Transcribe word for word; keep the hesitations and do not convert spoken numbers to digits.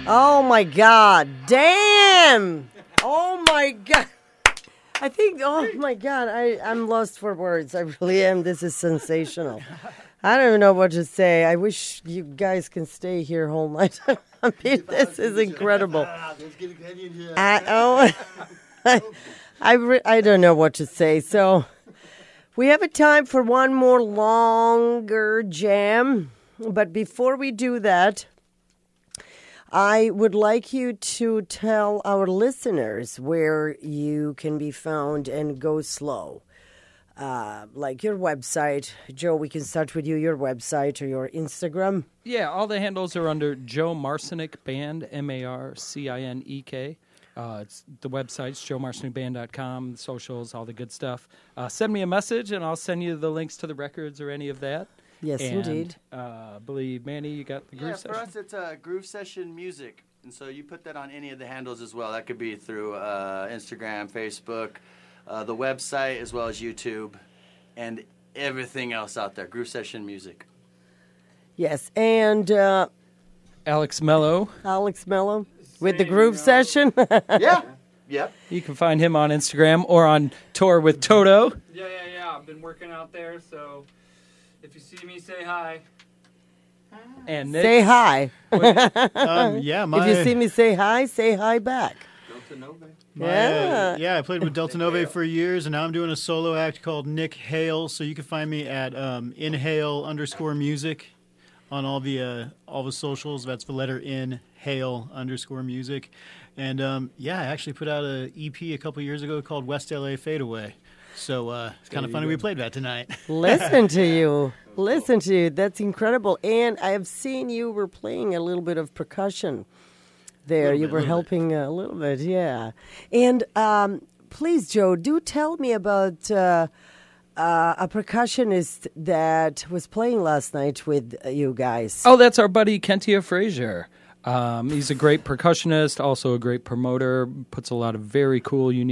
Oh, my God. Damn. Oh, my God. I think, oh, my God, I, I'm lost for words. I really am. This is sensational. I don't even know what to say. I wish you guys can stay here whole night. I mean, this is incredible. I, oh, I, I, re- I don't know what to say. So we have a time for one more longer jam. But before we do that, I would like you to tell our listeners where you can be found and go slow. Uh, like your website. Joe, we can start with you, your website or your Instagram. Yeah, all the handles are under Joe Marcinek Band, M A R C I N E K. Uh, it's the website's joe marcinek band dot com, the socials, all the good stuff. Uh, send me a message, and I'll send you the links to the records or any of that. Yes, and, indeed. Uh, I believe, Manny, you got the Groove yeah, Session? for us, it's uh, Groove Session Music. And so you put that on any of the handles as well. That could be through uh, Instagram, Facebook, uh, the website, as well as YouTube, and everything else out there. Groove Session Music. Yes, and uh, Alex Mello. Alex Mello with the Groove Session. Yeah. Yep. You can find him on Instagram or on tour with Toto. Yeah, yeah, yeah. I've been working out there, so if you see me, say hi. And Nick. Say hi. um, yeah, my, if you see me say hi, say hi back. Delta Nova. my, Yeah. uh, yeah, I played with Delta Nove for years, and now I'm doing a solo act called Nick Hale. So you can find me at um, inhale underscore music on all the uh, all the socials. That's the letter in Hale underscore music. And um, yeah, I actually put out an E P a couple years ago called West L A Fade Away. So uh, it's kind of funny we played that tonight. Listen to you. Listen to you. That's incredible. And I have seen you were playing a little bit of percussion there. Little You bit, were little helping a little bit, yeah. And um, please, Joe, do tell me about uh, uh, a percussionist that was playing last night with you guys. Oh, that's our buddy Kentia Frazier. Um, he's a great percussionist, also a great promoter, puts a lot of very cool, unique